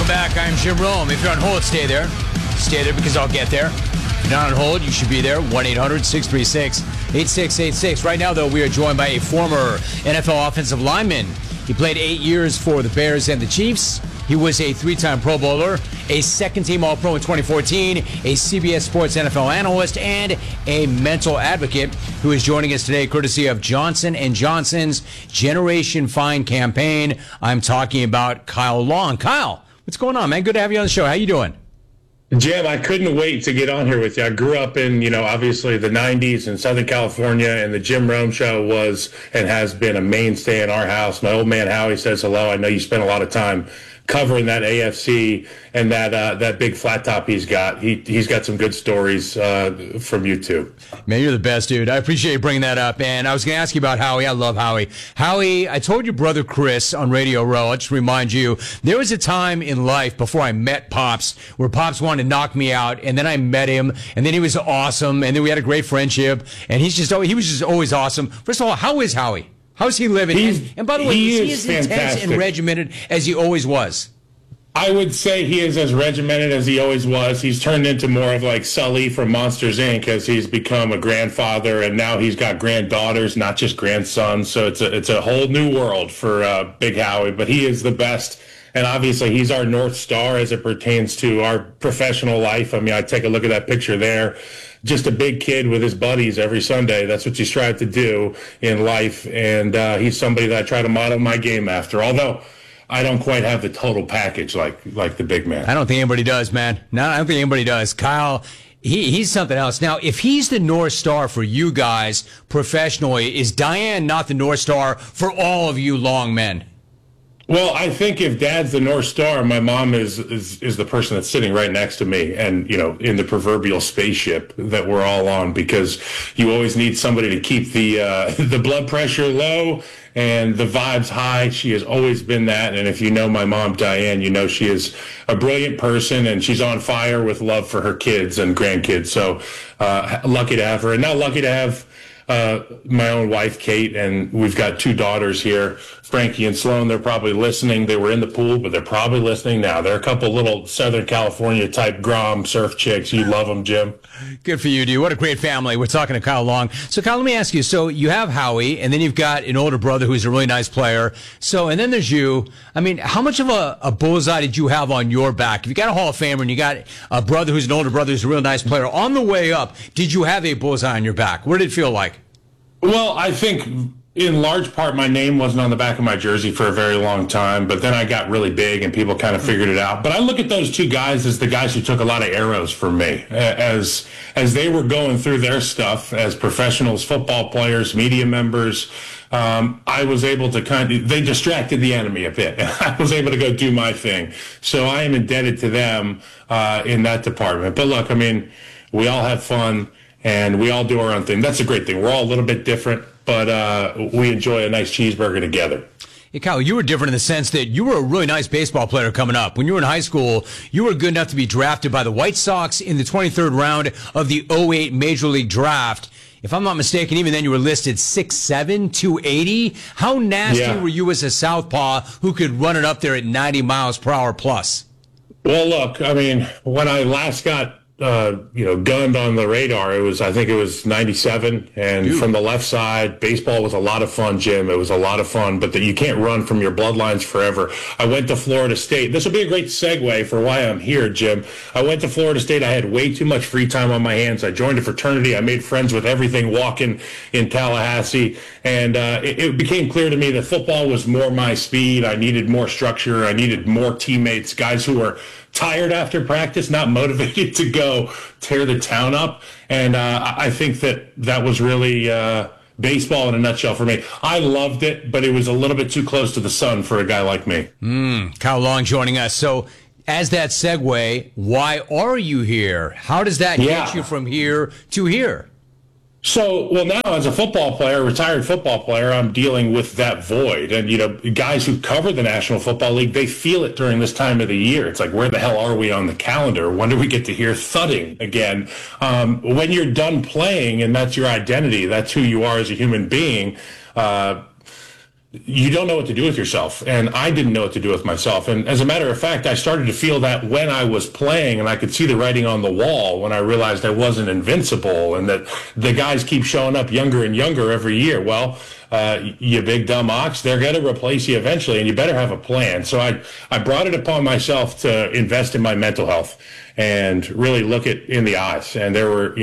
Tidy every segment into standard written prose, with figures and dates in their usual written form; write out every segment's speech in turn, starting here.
Welcome back. I'm Jim Rome. If you're on hold, stay there. Stay there because I'll get there. If you're not on hold, you should be there. 1-800-636-8686. Right now, though, we are joined by a former NFL offensive lineman. He played 8 years for the Bears and the Chiefs. He was a 3-time Pro Bowler, a second-team All-Pro in 2014, a CBS Sports NFL analyst, and a mental advocate who is joining us today courtesy of Johnson & Johnson's Generation Fine campaign. I'm talking about Kyle Long. Kyle, what's going on, man? Good to have you on the show. How you doing? Jim, I couldn't wait to get on here with you. I grew up in, obviously the 90s in Southern California, and the Jim Rome Show was and has been a mainstay in our house. My old man Howie says hello. I know you spent a lot of time covering that AFC and that big flat top he's got. He's got some good stories from you too. Man, you're the best, dude. I appreciate you bringing that up. And I was going to ask you about Howie. I love Howie. Howie, I told your brother Chris on Radio Row, I'll just remind you, there was a time in life before I met Pops where Pops wanted to knock me out, and then I met him, and then he was awesome, and then we had a great friendship, and he was just always awesome. First of all, how is Howie? How's he living? And by the way, is he as intense and regimented as he always was? I would say he is as regimented as he always was. He's turned into more of like Sully from Monsters, Inc. as he's become a grandfather, and now he's got granddaughters, not just grandsons. So it's a whole new world for Big Howie, but he is the best. And obviously, he's our North Star as it pertains to our professional life. I mean, I take a look at that picture there. Just a big kid with his buddies every Sunday. That's what you strive to do in life. And he's somebody that I try to model my game after. Although I don't quite have the total package like the big man. I don't think anybody does, man. No, I don't think anybody does. Kyle, he's something else. Now, if he's the North Star for you guys professionally, is Diane not the North Star for all of you long men? Well, I think if Dad's the North Star, my mom is the person that's sitting right next to me, and in the spaceship that we're all on, because you always need somebody to keep the blood pressure low and the vibes high. She has always been that, and if you know my mom Diane, you know she is a brilliant person, and she's on fire with love for her kids and grandkids. So lucky to have her, and now lucky to have my own wife, Kate, and we've got 2 daughters here, Frankie and Sloan. They're probably listening. They were in the pool, but they're probably listening now. They're a couple little Southern California type Grom surf chicks. You love them, Jim. Good for you, dude. What a great family. We're talking to Kyle Long. So, Kyle, let me ask you. So you have Howie, and then you've got an older brother who's a really nice player. So, and then there's you. I mean, how much of a bullseye did you have on your back? If you got a Hall of Famer and you got a brother who's an older brother who's a real nice player, on the way up, did you have a bullseye on your back? What did it feel like? Well, I think in large part my name wasn't on the back of my jersey for a very long time, but then I got really big and people kind of figured it out. But I look at those 2 guys as the guys who took a lot of arrows from me as they were going through their stuff as professionals, football players, media members. I was able to they distracted the enemy a bit. I was able to go do my thing. So I am indebted to them in that department. But look, I mean, we all have fun. And we all do our own thing. That's a great thing. We're all a little bit different, but we enjoy a nice cheeseburger together. Hey, Kyle, you were different in the sense that you were a really nice baseball player coming up. When you were in high school, you were good enough to be drafted by the White Sox in the 23rd round of the '08 Major League Draft. If I'm not mistaken, even then you were listed 6'7", 280. How nasty were you as a southpaw who could run it up there at 90 miles per hour plus? Well, look, I mean, when I last got gunned on the radar, I think it was 97, and Dude. From the left side, baseball was a lot of fun, Jim. It was a lot of fun, but you can't run from your bloodlines forever. I went to Florida State. This will be a great segue for why I'm here, Jim. I went to Florida State. I had way too much free time on my hands. I joined a fraternity. I made friends with everything walking in Tallahassee, and it became clear to me that football was more my speed. I needed more structure. I needed more teammates, guys who were tired after practice, not motivated to go tear the town up. And I think that was really baseball in a nutshell for me. I loved it, but it was a little bit too close to the sun for a guy like me. Kyle Long joining us. So as that segue, why are you here? How does that get you from here to here? So, well, now as a football player, retired football player, I'm dealing with that void. And, guys who cover the National Football League, they feel it during this time of the year. It's like, where the hell are we on the calendar? When do we get to hear thudding again? When you're done playing and that's your identity, that's who you are as a human being, you don't know what to do with yourself. And I didn't know what to do with myself. And as a matter of fact, I started to feel that when I was playing, and I could see the writing on the wall when I realized I wasn't invincible and that the guys keep showing up younger and younger every year. Well, you big dumb ox, they're going to replace you eventually, and you better have a plan. So I brought it upon myself to invest in my mental health and really look it in the eyes. And there were,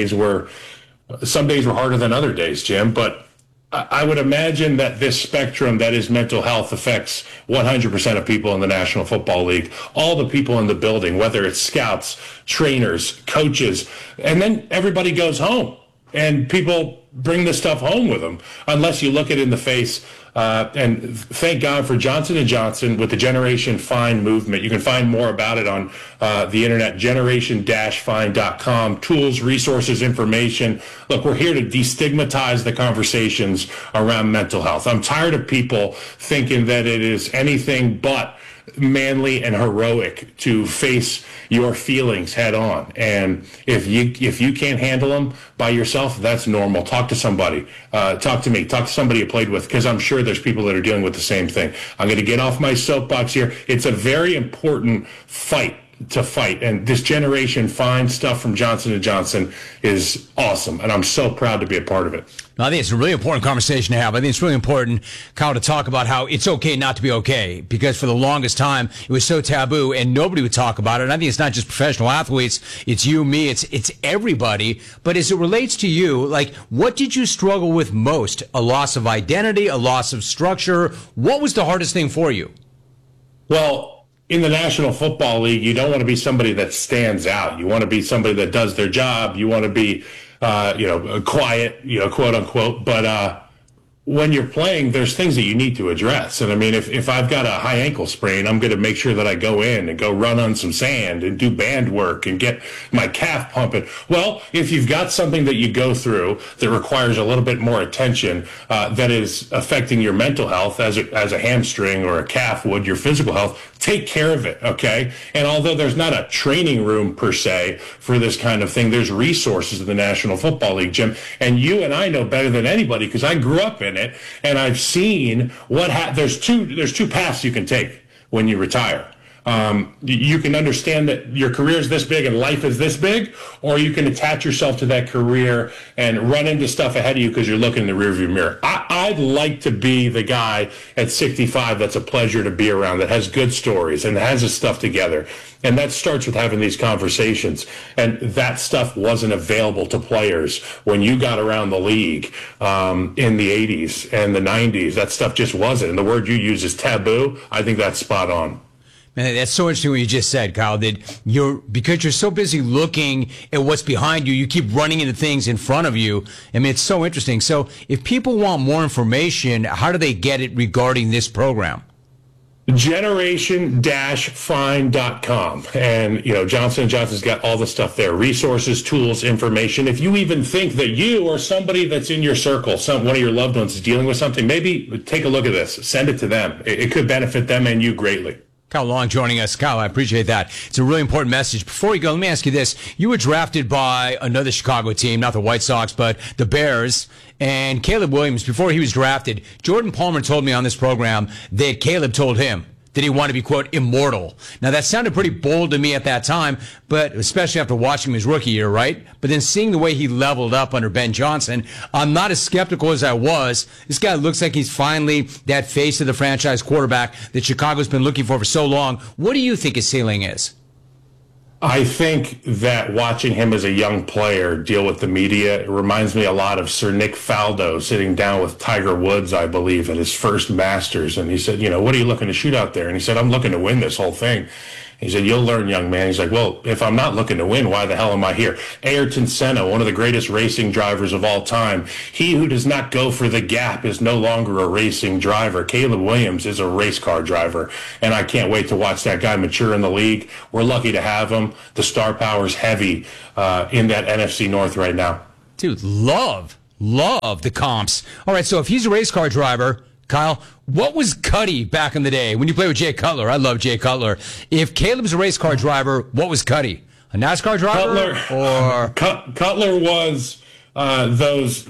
some days were harder than other days, Jim, but I would imagine that this spectrum that is mental health affects 100% of people in the National Football League, all the people in the building, whether it's scouts, trainers, coaches, and then everybody goes home and people bring this stuff home with them unless you look it in the face. And thank God for Johnson & Johnson with the Generation Fine movement. You can find more about it on the internet, generation-fine.com. Tools, resources, information. Look, we're here to destigmatize the conversations around mental health. I'm tired of people thinking that it is anything but manly and heroic to face your feelings head on. And if you can't handle them by yourself, that's normal. Talk to somebody. Talk to me. Talk to somebody you played with, because I'm sure there's people that are dealing with the same thing. I'm going to get off my soapbox here. It's a very important fight to fight, and this Generation Fine stuff from Johnson & Johnson is awesome, and I'm so proud to be a part of it. I think it's a really important conversation to have. I think it's really important, Kyle, to talk about how it's okay not to be okay, because for the longest time it was so taboo and nobody would talk about it. And I think it's not just professional athletes, it's you, me, it's everybody. But as it relates to you, like, what did you struggle with most? A loss of identity, a loss of structure? What was the hardest thing for you? Well, in the National Football League, you don't want to be somebody that stands out. You want to be somebody that does their job. You want to be, quiet, quote unquote. But when you're playing, there's things that you need to address. And I mean, if I've got a high ankle sprain, I'm going to make sure that I go in and go run on some sand and do band work and get my calf pumping. Well, if you've got something that you go through that requires a little bit more attention, that is affecting your mental health as a hamstring or a calf would your physical health, take care of it, okay? And although there's not a training room per se for this kind of thing, there's resources in the National Football League, Jim. And you and I know better than anybody, because I grew up in it, and I've seen there's two paths you can take when you retire. You can understand that your career is this big and life is this big, or you can attach yourself to that career and run into stuff ahead of you because you're looking in the rearview mirror. I'd like to be the guy at 65 that's a pleasure to be around, that has good stories and has his stuff together. And that starts with having these conversations. And that stuff wasn't available to players when you got around the league in the 80s and the 90s. That stuff just wasn't. And the word you use is taboo. I think that's spot on. Man, that's so interesting what you just said, Kyle, that because you're so busy looking at what's behind you, you keep running into things in front of you. I mean, it's so interesting. So if people want more information, how do they get it regarding this program? Generation-fine.com. And, Johnson & Johnson's got all the stuff there, resources, tools, information. If you even think that you or somebody that's in your circle, one of your loved ones is dealing with something, maybe take a look at this, send it to them. It could benefit them and you greatly. Kyle Long joining us. Kyle, I appreciate that. It's a really important message. Before we go, let me ask you this. You were drafted by another Chicago team, not the White Sox, but the Bears. And Caleb Williams, before he was drafted, Jordan Palmer told me on this program that Caleb told him that he wanted to be, quote, immortal. Now, that sounded pretty bold to me at that time, but especially after watching him his rookie year, right? But then seeing the way he leveled up under Ben Johnson, I'm not as skeptical as I was. This guy looks like he's finally that face of the franchise quarterback that Chicago's been looking for so long. What do you think his ceiling is? I think that watching him as a young player deal with the media, it reminds me a lot of Sir Nick Faldo sitting down with Tiger Woods, I believe, at his first Masters. And he said, what are you looking to shoot out there? And he said, I'm looking to win this whole thing. He said, you'll learn, young man. He's like, well, if I'm not looking to win, why the hell am I here? Ayrton Senna, one of the greatest racing drivers of all time. He who does not go for the gap is no longer a racing driver. Caleb Williams is a race car driver, and I can't wait to watch that guy mature in the league. We're lucky to have him. The star power's heavy in that NFC North right now. Dude, love the comps. All right, so if he's a race car driver, Kyle, what was Cuddy back in the day when you played with Jay Cutler? I love Jay Cutler. If Caleb's a race car driver, what was Cuddy? A NASCAR driver? Cutler was those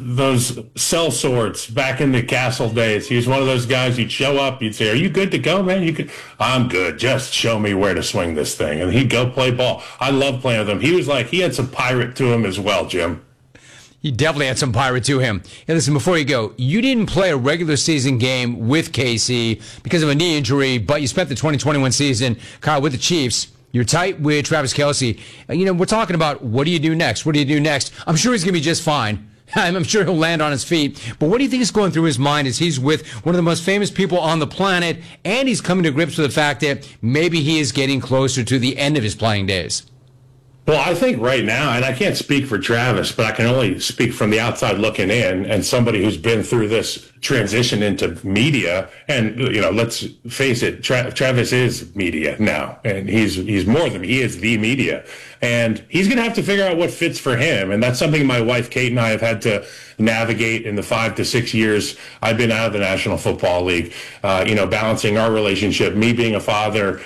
sellswords back in the Castle days. He was one of those guys. You'd show up, you'd say, "Are you good to go, man?" "I'm good. Just show me where to swing this thing," and he'd go play ball. I love playing with him. He had some pirate to him as well, Jim. He definitely had some pirate to him. Hey, listen, before you go, you didn't play a regular season game with KC because of a knee injury, but you spent the 2021 season, Kyle, with the Chiefs. You're tight with Travis Kelce. We're talking about what do you do next? What do you do next? I'm sure he's going to be just fine. I'm sure he'll land on his feet. But what do you think is going through his mind as he's with one of the most famous people on the planet, and he's coming to grips with the fact that maybe he is getting closer to the end of his playing days? Well, I think right now, and I can't speak for Travis, but I can only speak from the outside looking in, and somebody who's been through this transition into media. And let's face it, Travis is media now, and he's more than he is the media, and he's going to have to figure out what fits for him. And that's something my wife Kate and I have had to navigate in the 5 to 6 years I've been out of the National Football League. Balancing our relationship, me being a father,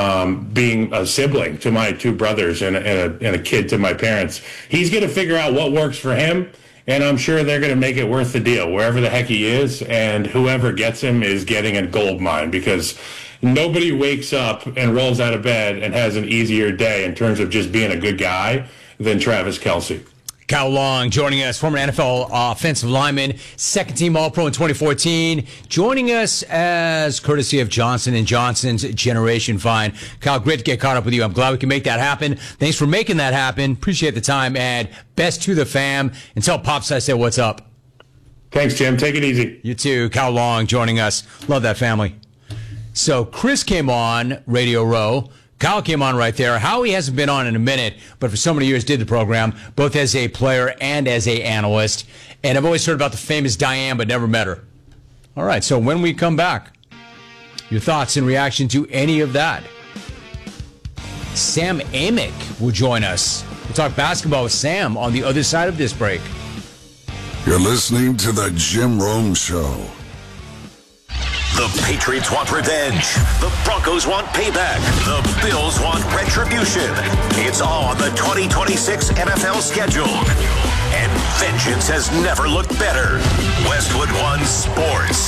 being a sibling to my 2 brothers, and a kid to my parents. He's going to figure out what works for him, and I'm sure they're going to make it worth the deal wherever the heck he is, and whoever gets him is getting a gold mine, because nobody wakes up and rolls out of bed and has an easier day in terms of just being a good guy than Travis Kelce. Kyle Long joining us, former NFL offensive lineman, second-team All-Pro in 2014, joining us as courtesy of Johnson & Johnson's Generation Fine. Kyle, great to get caught up with you. I'm glad we can make that happen. Thanks for making that happen. Appreciate the time, and best to the fam. And tell Pops I said what's up. Thanks, Jim. Take it easy. You too. Kyle Long joining us. Love that family. So Chris came on Radio Row. Kyle came on right there. Howie hasn't been on in a minute, but for so many years did the program, both as a player and as a analyst. And I've always heard about the famous Diane, but never met her. All right, so when we come back, your thoughts in reaction to any of that. Sam Amick will join us. We'll talk basketball with Sam on the other side of this break. You're listening to The Jim Rome Show. The Patriots want revenge. The Broncos want payback. The Bills want retribution. It's all on the 2026 NFL schedule. And vengeance has never looked better. Westwood One Sports.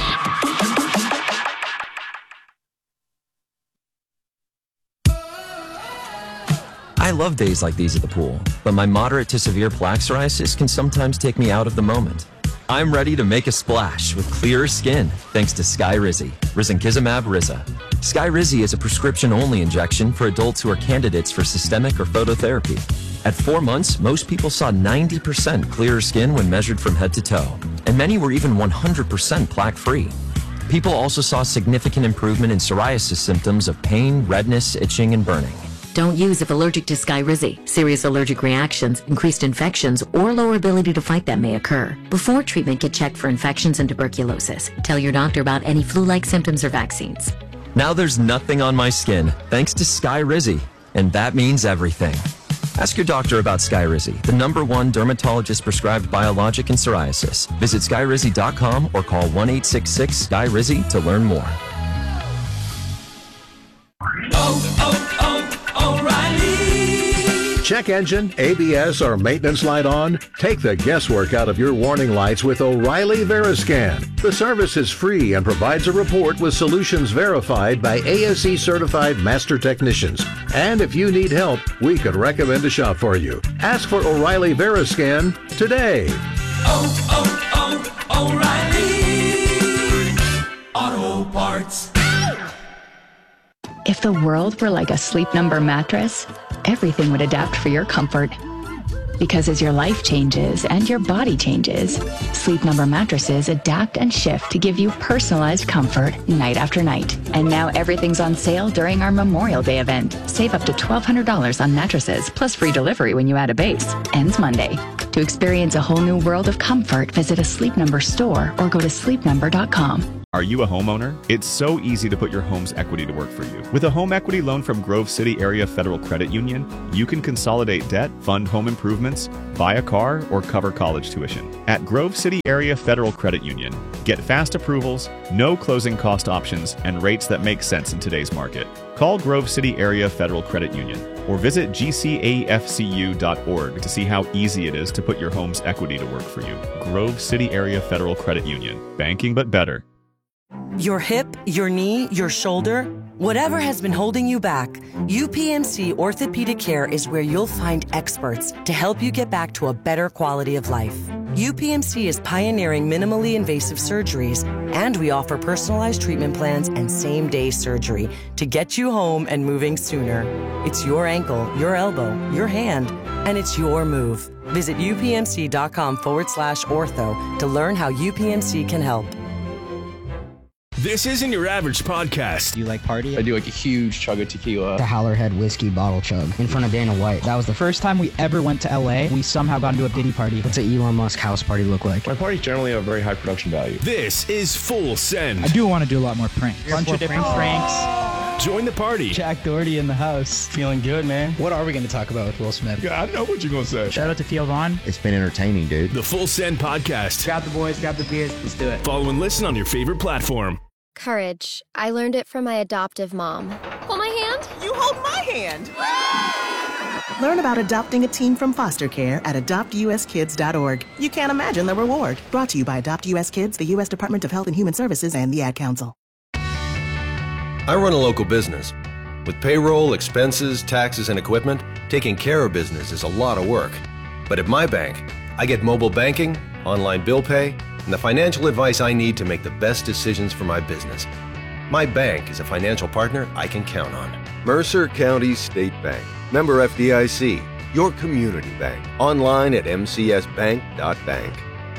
I love days like these at the pool, but my moderate to severe plaque psoriasis can sometimes take me out of the moment. I'm ready to make a splash with clearer skin thanks to Skyrizi, Risankizumab Riza. Skyrizi is a prescription-only injection for adults who are candidates for systemic or phototherapy. At 4 months, most people saw 90% clearer skin when measured from head to toe, and many were even 100% plaque-free. People also saw significant improvement in psoriasis symptoms of pain, redness, itching, and burning. Don't use if allergic to Skyrizi. Serious allergic reactions, increased infections, or lower ability to fight them may occur. Before treatment, get checked for infections and tuberculosis. Tell your doctor about any flu-like symptoms or vaccines. Now there's nothing on my skin thanks to Skyrizi, and that means everything. Ask your doctor about Skyrizi, the #1 dermatologist-prescribed biologic in psoriasis. Visit Skyrizi.com or call 1-866-SKYRIZI to learn more. Check engine, ABS, or maintenance light on? Take the guesswork out of your warning lights with O'Reilly Veriscan. The service is free and provides a report with solutions verified by ASE certified master technicians. And if you need help, we could recommend a shop for you. Ask for O'Reilly Veriscan today. O'Reilly Auto Parts. If the world were like a Sleep Number mattress, everything would adapt for your comfort. Because as your life changes and your body changes, Sleep Number mattresses adapt and shift to give you personalized comfort night after night. And now everything's on sale during our Memorial Day event. Save up to $1,200 on mattresses, plus free delivery when you add a base. Ends Monday. To experience a whole new world of comfort, visit a Sleep Number store or go to sleepnumber.com. Are you a homeowner? It's so easy to put your home's equity to work for you. With a home equity loan from Grove City Area Federal Credit Union, you can consolidate debt, fund home improvements, buy a car, or cover college tuition. At Grove City Area Federal Credit Union, get fast approvals, no closing cost options, and rates that make sense in today's market. Call Grove City Area Federal Credit Union or visit gcafcu.org to see how easy it is to put your home's equity to work for you. Grove City Area Federal Credit Union. Banking but better. Your hip, your knee, your shoulder, whatever has been holding you back, UPMC Orthopedic Care is where you'll find experts to help you get back to a better quality of life. UPMC is pioneering minimally invasive surgeries, and we offer personalized treatment plans and same-day surgery to get you home and moving sooner. It's your ankle, your elbow, your hand, and it's your move. Visit upmc.com/ortho to learn how UPMC can help. This isn't your average podcast. Do you like party? I do like a huge chug of tequila. The Howlerhead whiskey bottle chug in front of Dana White. That was the first time we ever went to LA. We somehow got into a Diddy party. What's an Elon Musk house party look like? My parties generally have very high production value. This is Full Send. I do want to do a lot more pranks. Bunch of different pranks. Join the party. Jack Doherty in the house. Feeling good, man. What are we going to talk about with Will Smith? Yeah, I know what you're going to say. Shout out to Theo Vaughn. It's been entertaining, dude. The Full Send podcast. Grab the boys, grab the beers. Let's do it. Follow and listen on your favorite platform. Courage. I learned it from my adoptive mom. Hold my hand. You hold my hand. Learn about adopting a teen from foster care at adoptuskids.org. You can't imagine the reward. Brought to you by Adopt US Kids, the U.S. Department of Health and Human Services, and the Ad Council. I run a local business. With payroll, expenses, taxes, and equipment, taking care of business is a lot of work. But at my bank, I get mobile banking, online bill pay, and the financial advice I need to make the best decisions for my business. My bank is a financial partner I can count on. Mercer County State Bank. Member FDIC. Your community bank. Online at mcsbank.bank.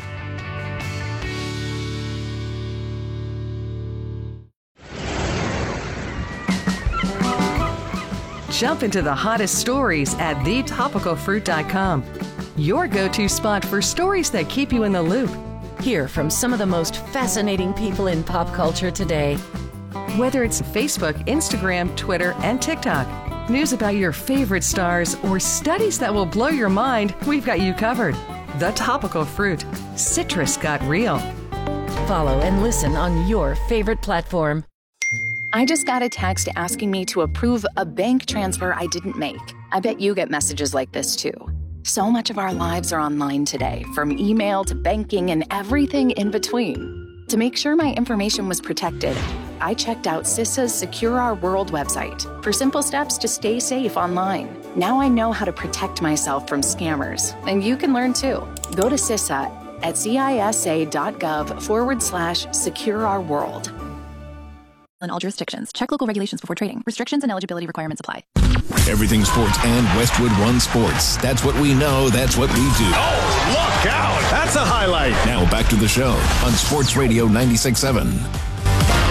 Jump into the hottest stories at thetopicalfruit.com. Your go-to spot for stories that keep you in the loop. Hear from some of the most fascinating people in pop culture today. Whether it's Facebook, Instagram, Twitter, and TikTok, news about your favorite stars, or studies that will blow your mind, we've got you covered. The Topical Fruit. Citrus got real. Follow and listen on your favorite platform. I just got a text asking me to approve a bank transfer I didn't make. I bet you get messages like this too. So much of our lives are online today, from email to banking and everything in between. To make sure my information was protected, I checked out CISA's Secure Our World website for simple steps to stay safe online. Now I know how to protect myself from scammers, and you can learn too. Go to CISA at cisa.gov/secure-our-world. In all jurisdictions, check local regulations before trading. Restrictions and eligibility requirements apply. Everything sports and Westwood One Sports. That's what we know. That's what we do. Oh, look out. That's a highlight. Now back to the show on Sports Radio 96.7.